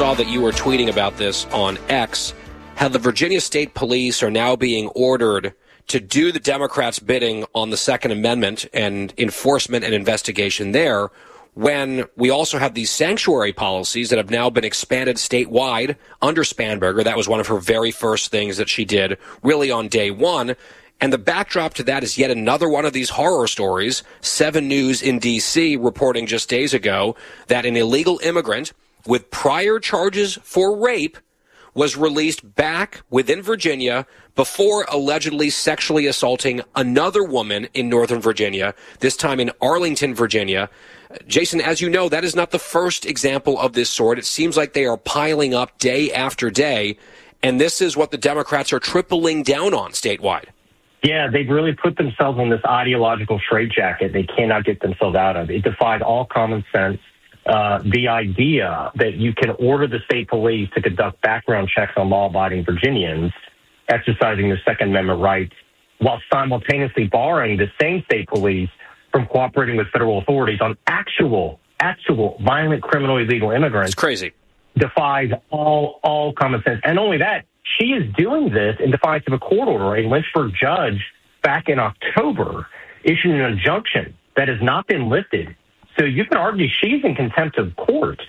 saw that you were tweeting about this on X, how the Virginia State Police are now being ordered to do the Democrats' bidding on the Second Amendment and enforcement and investigation there, when we also have these sanctuary policies that have now been expanded statewide under Spanberger. That was one of her very first things that she did really on day one. And the backdrop to that is yet another one of these horror stories. 7 News in D.C. reporting just days ago that an illegal immigrant with prior charges for rape was released back within Virginia before allegedly sexually assaulting another woman in Northern Virginia, this time in Arlington, Virginia. Jason, as you know, that is not the first example of this sort. It seems like they are piling up day after day, and this is what the Democrats are tripling down on statewide. Yeah, they've really put themselves in this ideological straitjacket they cannot get themselves out of. It defies all common sense. The idea that you can order the state police to conduct background checks on law-abiding Virginians exercising their Second Amendment rights while simultaneously barring the same state police from cooperating with federal authorities on actual violent criminal illegal immigrants. It's crazy. Defies all common sense. And only that, she is doing this in defiance of a court order. A Lynchburg judge back in October issued an injunction that has not been lifted. So you can argue she's in contempt of court.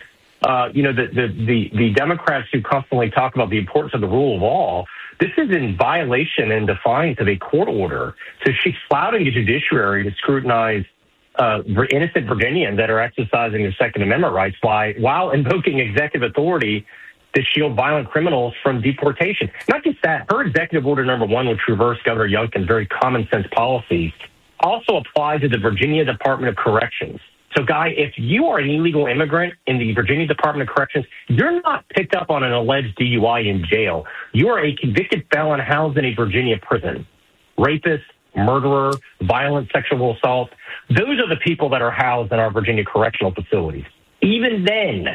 The Democrats who constantly talk about the importance of the rule of law, this is in violation and defiance of a court order. So she's flouting the judiciary to scrutinize innocent Virginians that are exercising their Second Amendment rights while invoking executive authority to shield violent criminals from deportation. Not just that, her executive order number 1, which reversed Governor Youngkin's very common sense policies, also applies to the Virginia Department of Corrections. So, Guy, if you are an illegal immigrant in the Virginia Department of Corrections, you're not picked up on an alleged DUI in jail. You are a convicted felon housed in a Virginia prison. Rapist, murderer, violent sexual assault. Those are the people that are housed in our Virginia correctional facilities. Even then,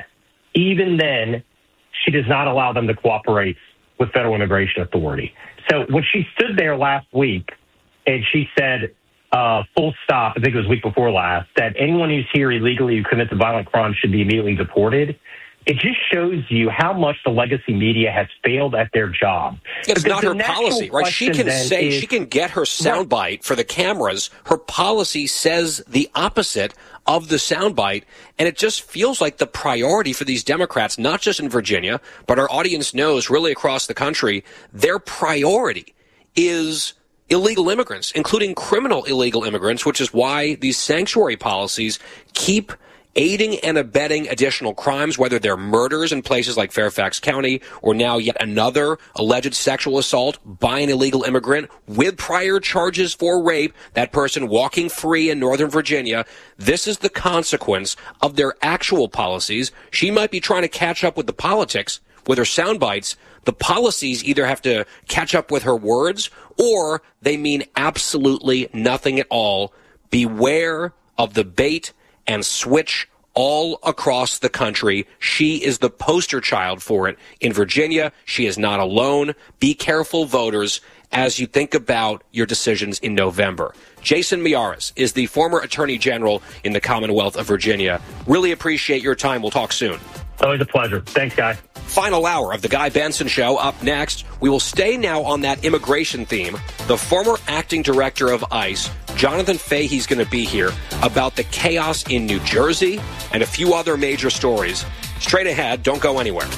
she does not allow them to cooperate with federal immigration authority. So when she stood there last week and she said, full stop, I think it was week before last, that anyone who's here illegally who commits a violent crime should be immediately deported, it just shows you how much the legacy media has failed at their job. It's not her policy, right? She can get her soundbite for the cameras. Her policy says the opposite of the soundbite, and it just feels like the priority for these Democrats, not just in Virginia, but our audience knows really across the country, their priority is illegal immigrants, including criminal illegal immigrants, which is why these sanctuary policies keep aiding and abetting additional crimes, whether they're murders in places like Fairfax County or now yet another alleged sexual assault by an illegal immigrant with prior charges for rape, that person walking free in Northern Virginia. This is the consequence of their actual policies. She might be trying to catch up with the politics with her sound bites. The policies either have to catch up with her words or they mean absolutely nothing at all. Beware of the bait and switch all across the country. She is the poster child for it in Virginia. She is not alone. Be careful, voters, as you think about your decisions in November. Jason Miyares is the former Attorney General in the Commonwealth of Virginia. Really appreciate your time. We'll talk soon. Always a pleasure. Thanks, Guy. Final hour of the Guy Benson Show. Up next, we will stay now on that immigration theme. The former acting director of ICE, Jonathan Fahey's going to be here about the chaos in New Jersey and a few other major stories. Straight ahead, don't go anywhere.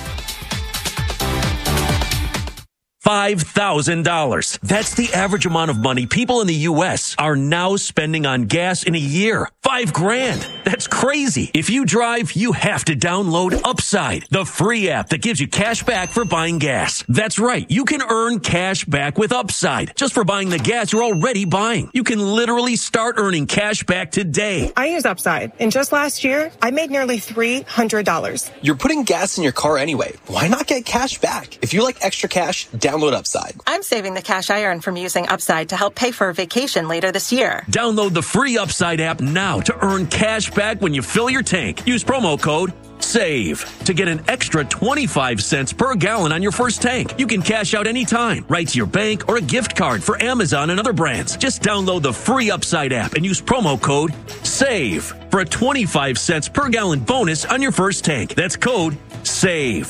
$5,000. That's the average amount of money people in the U.S. are now spending on gas in a year. $5,000. That's crazy. If you drive, you have to download Upside, the free app that gives you cash back for buying gas. That's right. You can earn cash back with Upside just for buying the gas you're already buying. You can literally start earning cash back today. I use Upside, and just last year, I made nearly $300. You're putting gas in your car anyway. Why not get cash back? If you like extra cash, download Upside. I'm saving the cash I earn from using Upside to help pay for a vacation later this year. Download the free Upside app now to earn cash back when you fill your tank. Use promo code SAVE to get an extra 25 cents per gallon on your first tank. You can cash out anytime, right to your bank or a gift card for Amazon and other brands. Just download the free Upside app and use promo code SAVE for a 25 cents per gallon bonus on your first tank. That's code SAVE.